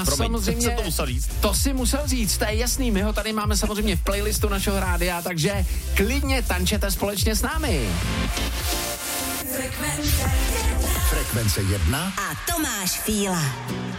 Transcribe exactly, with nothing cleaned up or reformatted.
Promiň, samozřejmě, jsem to musel říct. To si musel říct, to je jasný, my ho tady máme samozřejmě v playlistu našeho rádia, takže klidně tančete společně s námi. Frekvence jedna. Frekvence jedna. A Tomáš Fíla.